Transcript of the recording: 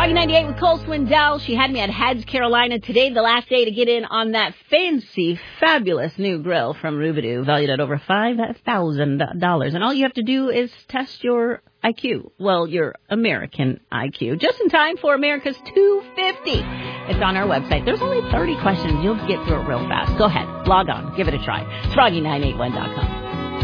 Froggy 98 with Cole Swindell. She had me at Hads, Carolina. Today, the last day to get in on that fancy, fabulous new grill from Rubidoo, valued at over $5,000. And all you have to do is test your IQ. Well, your American IQ. Just in time for America's 250. It's on our website. There's only 30 questions. You'll get through it real fast. Go ahead. Log on. Give it a try. It's Froggy981.com.